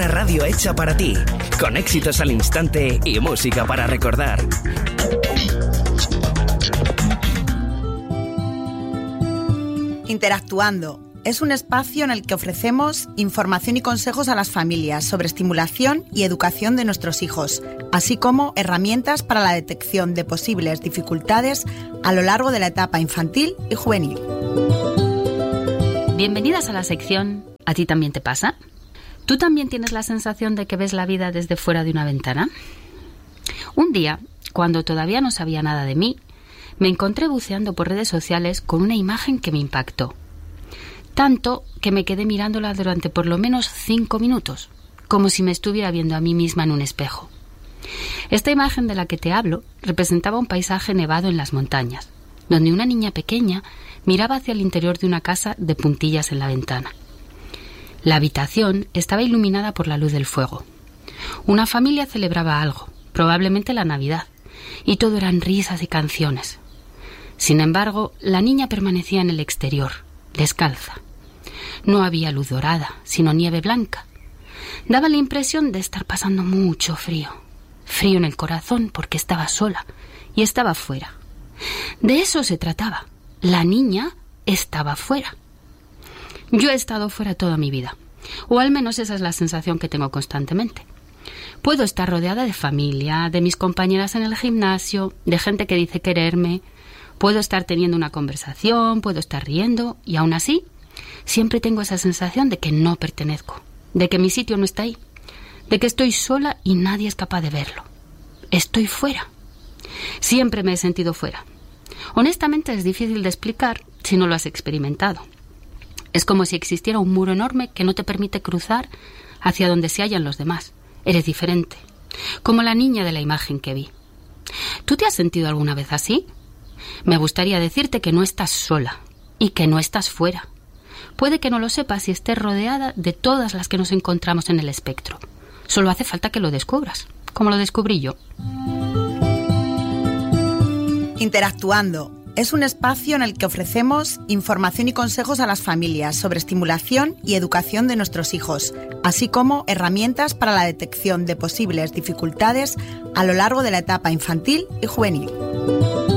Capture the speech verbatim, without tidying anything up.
Una radio hecha para ti, con éxitos al instante y música para recordar. Interactuando es un espacio en el que ofrecemos información y consejos a las familias sobre estimulación y educación de nuestros hijos, así como herramientas para la detección de posibles dificultades a lo largo de la etapa infantil y juvenil. Bienvenidas a la sección ¿A ti también te pasa? ¿Tú también tienes la sensación de que ves la vida desde fuera de una ventana? Un día, cuando todavía no sabía nada de mí, me encontré buceando por redes sociales con una imagen que me impactó. Tanto que me quedé mirándola durante por lo menos cinco minutos, como si me estuviera viendo a mí misma en un espejo. Esta imagen de la que te hablo representaba un paisaje nevado en las montañas, donde una niña pequeña miraba hacia el interior de una casa de puntillas en la ventana. La habitación estaba iluminada por la luz del fuego. Una familia celebraba algo, probablemente la Navidad, y todo eran risas y canciones. Sin embargo, la niña permanecía en el exterior, descalza. No había luz dorada, sino nieve blanca. Daba la impresión de estar pasando mucho frío. Frío en el corazón porque estaba sola y estaba fuera. De eso se trataba. La niña estaba fuera. Yo he estado fuera toda mi vida, o al menos esa es la sensación que tengo constantemente. Puedo estar rodeada de familia, de mis compañeras en el gimnasio, de gente que dice quererme. Puedo estar teniendo una conversación, puedo estar riendo, y aún así, siempre tengo esa sensación de que no pertenezco, de que mi sitio no está ahí, de que estoy sola y nadie es capaz de verlo. Estoy fuera. Siempre me he sentido fuera. Honestamente es difícil de explicar si no lo has experimentado. Es como si existiera un muro enorme que no te permite cruzar hacia donde se hallan los demás. Eres diferente, como la niña de la imagen que vi. ¿Tú te has sentido alguna vez así? Me gustaría decirte que no estás sola y que no estás fuera. Puede que no lo sepas si estés rodeada de todas las que nos encontramos en el espectro. Solo hace falta que lo descubras, como lo descubrí yo. Interactuando es un espacio en el que ofrecemos información y consejos a las familias sobre estimulación y educación de nuestros hijos, así como herramientas para la detección de posibles dificultades a lo largo de la etapa infantil y juvenil.